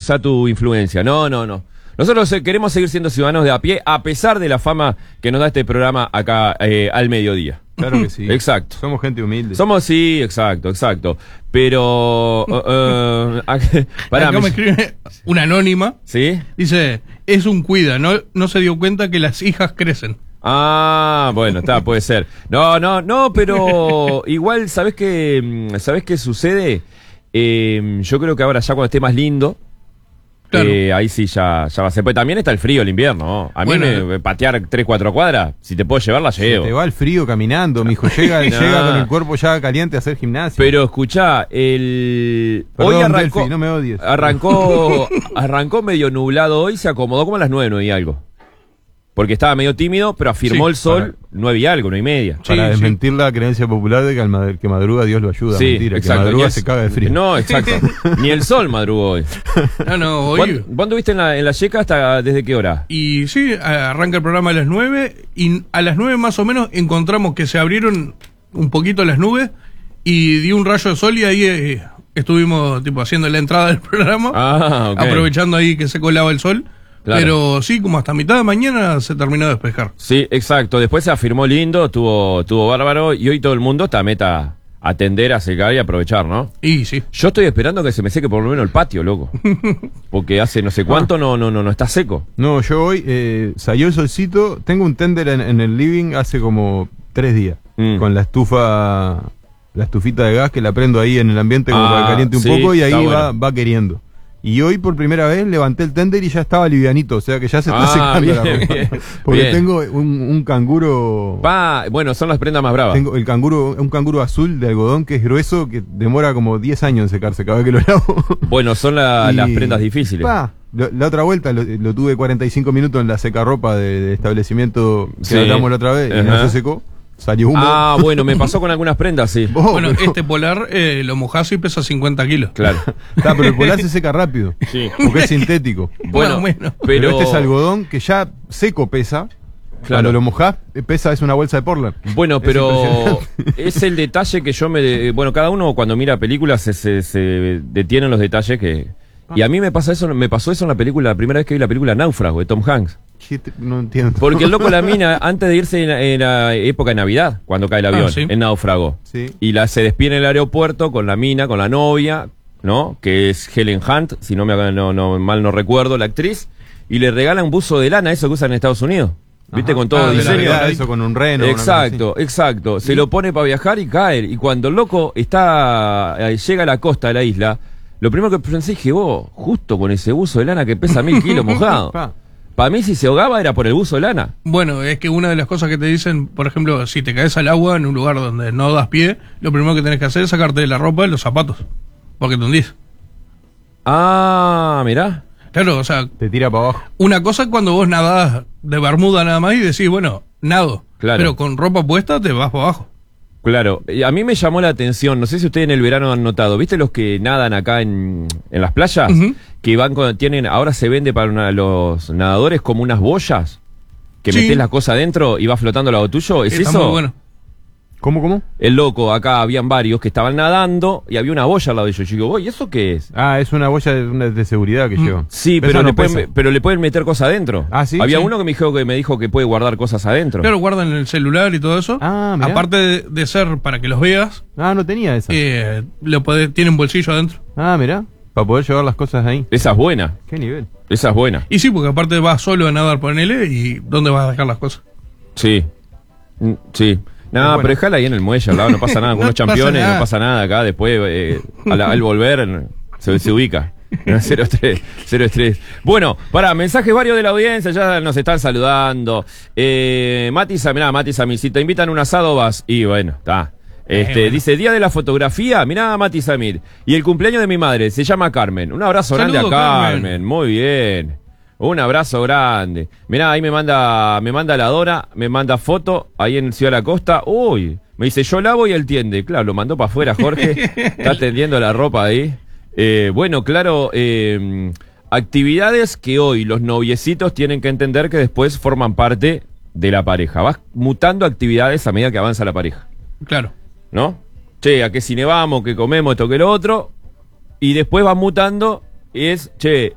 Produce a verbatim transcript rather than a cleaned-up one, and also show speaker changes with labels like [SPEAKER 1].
[SPEAKER 1] usa tu influencia. No, no, no. Nosotros eh, queremos seguir siendo ciudadanos de a pie, a pesar de la fama que nos da este programa acá eh, al mediodía.
[SPEAKER 2] Claro que sí.
[SPEAKER 1] Exacto.
[SPEAKER 2] Somos gente humilde.
[SPEAKER 1] Somos, sí, exacto, exacto. Pero... Uh, uh, pará,
[SPEAKER 3] Acá me
[SPEAKER 1] me...
[SPEAKER 3] escribe una anónima.
[SPEAKER 1] ¿Sí?
[SPEAKER 3] Dice, es un cuida, no, no se dio cuenta que las hijas crecen.
[SPEAKER 1] Ah, bueno, está, puede ser. No, no, no, pero igual, ¿sabés qué, ¿sabés qué sucede? Eh, yo creo que ahora ya cuando esté más lindo,
[SPEAKER 3] Claro.
[SPEAKER 1] eh, ahí sí ya, ya va a ser. Pero también está el frío, el invierno, ¿no? A mí
[SPEAKER 3] Bueno,
[SPEAKER 1] me, me patear tres, cuatro cuadras, si te puedo llevar, la llevo.
[SPEAKER 2] Te va el frío caminando, mijo. Llega,
[SPEAKER 1] No.
[SPEAKER 2] llega con el cuerpo ya caliente a hacer gimnasia.
[SPEAKER 1] Pero escuchá, el...
[SPEAKER 2] Perdón,
[SPEAKER 1] hoy arrancó,
[SPEAKER 2] Delphi, no me odies.
[SPEAKER 1] arrancó, arrancó medio nublado hoy, se acomodó como a las nueve, nueve y algo. Porque estaba medio tímido, pero afirmó
[SPEAKER 3] Sí,
[SPEAKER 1] el sol
[SPEAKER 2] para-
[SPEAKER 1] nueve y algo, nueve y media.
[SPEAKER 2] Para
[SPEAKER 3] Sí,
[SPEAKER 2] desmentir la creencia popular de que al mad- que madruga Dios lo ayuda.
[SPEAKER 1] Sí,
[SPEAKER 2] Mentira,
[SPEAKER 1] exacto.
[SPEAKER 2] que madruga
[SPEAKER 1] Ni
[SPEAKER 2] se
[SPEAKER 1] el-
[SPEAKER 2] caga de frío.
[SPEAKER 1] No, exacto. Ni el sol madrugó hoy.
[SPEAKER 3] No, no,
[SPEAKER 1] ¿Vos,
[SPEAKER 3] hoy...
[SPEAKER 1] vos anduviste en la, en la yeca hasta desde qué hora?
[SPEAKER 3] Y sí, arranca el programa a las nueve y a las nueve más o menos encontramos que se abrieron un poquito las nubes y dio un rayo de sol y ahí eh, estuvimos tipo haciendo la entrada del programa,
[SPEAKER 1] Ah, ok.
[SPEAKER 3] aprovechando ahí que se colaba el sol.
[SPEAKER 1] Claro.
[SPEAKER 3] Pero sí, como hasta mitad de mañana se terminó de despejar.
[SPEAKER 1] Sí, exacto. Después se afirmó lindo, estuvo, estuvo bárbaro y hoy todo el mundo está meta a atender, a secar y aprovechar, ¿no?
[SPEAKER 3] Y sí.
[SPEAKER 1] Yo estoy esperando que se me seque por lo menos el patio, loco. Porque hace no sé cuánto no, no, no, no está seco.
[SPEAKER 2] No, yo hoy eh, salió el solcito. Tengo un tender en, en el living hace como tres días.
[SPEAKER 1] Mm.
[SPEAKER 2] Con la estufa, la estufita de gas que la prendo ahí en el ambiente como
[SPEAKER 1] Ah,
[SPEAKER 2] para que caliente un
[SPEAKER 1] sí,
[SPEAKER 2] poco y ahí
[SPEAKER 1] está
[SPEAKER 2] va,
[SPEAKER 1] bueno.
[SPEAKER 2] va queriendo. Y hoy por primera vez levanté el tender y ya estaba livianito, o sea que ya se está
[SPEAKER 1] Ah,
[SPEAKER 2] secando
[SPEAKER 1] bien,
[SPEAKER 2] la ropa.
[SPEAKER 1] bien,
[SPEAKER 2] Porque
[SPEAKER 1] bien.
[SPEAKER 2] tengo un, un canguro.
[SPEAKER 1] Pa, bueno, son las prendas más bravas.
[SPEAKER 2] Tengo el canguro, un canguro azul de algodón que es grueso, que demora como diez años en secarse cada vez que lo lavo.
[SPEAKER 1] Bueno, son la-
[SPEAKER 2] Y-
[SPEAKER 1] las prendas difíciles.
[SPEAKER 2] Pa, lo- la otra vuelta lo, lo tuve cuarenta y cinco minutos en la secarropa de, de establecimiento que
[SPEAKER 1] Sí.
[SPEAKER 2] hablamos la otra vez y
[SPEAKER 1] Ajá.
[SPEAKER 2] no se secó. Salió humo.
[SPEAKER 1] Ah, bueno, me pasó con algunas prendas, sí.
[SPEAKER 2] Vos,
[SPEAKER 3] Bueno,
[SPEAKER 2] pero-
[SPEAKER 3] este polar eh, lo mojás y pesa cincuenta kilos.
[SPEAKER 1] Claro.
[SPEAKER 2] Está, pero el polar se seca rápido.
[SPEAKER 1] Sí.
[SPEAKER 2] Porque es sintético.
[SPEAKER 1] Bueno,
[SPEAKER 3] Más o menos.
[SPEAKER 2] Pero,
[SPEAKER 1] pero...
[SPEAKER 2] este es algodón que ya seco pesa.
[SPEAKER 1] Claro.
[SPEAKER 2] Cuando lo mojás, pesa, es una bolsa de Portland.
[SPEAKER 1] Bueno,
[SPEAKER 2] Es
[SPEAKER 1] pero
[SPEAKER 2] impresionante.
[SPEAKER 1] es el detalle que yo me... Bueno, cada uno cuando mira películas se, se, se detiene en los detalles que... Y a mí me pasa eso, me pasó eso en la película, la primera vez que vi la película Náufrago de Tom Hanks.
[SPEAKER 2] ¿Qué te- No entiendo.
[SPEAKER 1] Porque el loco la mina, antes de irse en, la- en la época de Navidad, cuando cae el avión,
[SPEAKER 3] Ah, sí.
[SPEAKER 1] en Náufrago.
[SPEAKER 2] Sí.
[SPEAKER 1] Y la se despide en el aeropuerto con la mina, con la novia, ¿no? Que es Helen Hunt, si no me no, no, mal no recuerdo, la actriz. Y le regala un buzo de lana, eso que usan en Estados Unidos. ¿Viste?
[SPEAKER 2] Ajá.
[SPEAKER 1] Con todo
[SPEAKER 3] Ah, de la
[SPEAKER 1] diseño.
[SPEAKER 2] Navidad, eso con un reno. una cosa
[SPEAKER 1] Exacto, exacto. Se lo pone para viajar y cae. Y cuando el loco está eh, llega a la costa de la isla, lo primero que pensé dije, vos, justo con ese buzo de lana que pesa mil kilos
[SPEAKER 2] así.
[SPEAKER 1] mojado.
[SPEAKER 2] Pa.
[SPEAKER 1] Para mí si se ahogaba era por el buzo de lana.
[SPEAKER 3] Bueno, es que una de las cosas que te dicen, por ejemplo, si te caes al agua en un lugar donde no das pie, lo primero que tenés que hacer es sacarte de la ropa y los zapatos. Porque te hundís.
[SPEAKER 1] Ah, mirá.
[SPEAKER 3] Claro, o sea,
[SPEAKER 2] Te tira para abajo.
[SPEAKER 3] una cosa es cuando vos nadás de bermuda nada más y decís, bueno, nado.
[SPEAKER 1] Claro.
[SPEAKER 3] Pero con ropa puesta te vas para abajo.
[SPEAKER 1] Claro, y a mí me llamó la atención, no sé si ustedes en el verano han notado, ¿viste los que nadan acá en, en las playas?
[SPEAKER 3] Ujú.
[SPEAKER 1] Que van con, tienen, ahora se vende para una- los nadadores como unas boyas, que
[SPEAKER 3] Sí.
[SPEAKER 1] metés la cosa adentro y va flotando al lado tuyo, ¿es
[SPEAKER 3] Está
[SPEAKER 1] eso?
[SPEAKER 3] muy bueno.
[SPEAKER 2] ¿Cómo, cómo?
[SPEAKER 1] El loco, acá habían varios que estaban nadando y había una boya al lado de ellos. Yo digo, "Uy, ¿y eso qué es?"
[SPEAKER 2] Ah, es una boya de, una de seguridad que
[SPEAKER 3] Mm.
[SPEAKER 2] lleva.
[SPEAKER 1] Sí,
[SPEAKER 2] Esa
[SPEAKER 1] pero,
[SPEAKER 2] no
[SPEAKER 1] le pueden,
[SPEAKER 2] pesa.
[SPEAKER 1] pero le pueden meter cosas adentro.
[SPEAKER 2] Ah, ¿sí?
[SPEAKER 1] Había
[SPEAKER 3] Sí.
[SPEAKER 1] uno que me dijo que me dijo que puede guardar cosas adentro.
[SPEAKER 3] Claro, guardan el celular y todo eso.
[SPEAKER 2] Ah, mirá.
[SPEAKER 3] Aparte de, de ser para que los veas,
[SPEAKER 2] Ah, no tenía esa.
[SPEAKER 3] eh, lo podés, tiene un bolsillo adentro.
[SPEAKER 2] Ah, mirá. Para poder llevar las cosas ahí.
[SPEAKER 1] Esa es buena,
[SPEAKER 2] ¿Qué nivel?
[SPEAKER 1] esa es buena.
[SPEAKER 3] Y sí, porque aparte vas solo a nadar, ponele, y ¿dónde vas a dejar las cosas?
[SPEAKER 1] Sí, Mm, sí. No,
[SPEAKER 2] buena.
[SPEAKER 1] pero déjala ahí en el muelle, al lado, no pasa nada. Con
[SPEAKER 3] No
[SPEAKER 1] unos campeones,
[SPEAKER 3] pasa nada.
[SPEAKER 1] no pasa nada acá. Después, eh, al, al volver, se, se ubica. cero tres, cero tres. Bueno, para mensajes varios de la audiencia, ya nos están saludando. Eh, Mati, mirá, Mati Samir, si te invitan a un asado vas. Y bueno, está. Este,
[SPEAKER 3] Eh, bueno.
[SPEAKER 1] Dice, día de la fotografía, mirá Mati Samir. Y el cumpleaños de mi madre, se llama Carmen. Un abrazo grande a
[SPEAKER 3] Saludo,
[SPEAKER 1] Carmen.
[SPEAKER 3] Carmen.
[SPEAKER 1] Muy bien. Un abrazo grande. Mirá, ahí me manda, me manda la Dora, me manda foto, ahí en Ciudad de la Costa. Uy, me dice, yo lavo y él tiende. Claro, lo mandó para afuera, Jorge. Está tendiendo la ropa ahí. Eh, bueno, claro, eh, actividades que hoy los noviecitos tienen que entender que después forman parte de la pareja. Vas mutando actividades a medida que avanza la pareja,
[SPEAKER 3] Claro.
[SPEAKER 1] ¿no? Che, a qué cine vamos, qué comemos, esto que lo otro. Y después vas mutando y es, che,